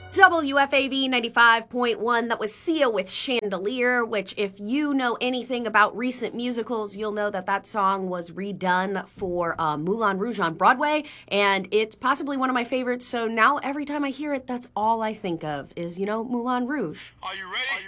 WFAV 95.1, that was Sia with Chandelier, which if you know anything about recent musicals, you'll know that that song was redone for Moulin Rouge on Broadway, and it's possibly one of my favorites, so now every time I hear it, that's all I think of is, Moulin Rouge. Are you ready?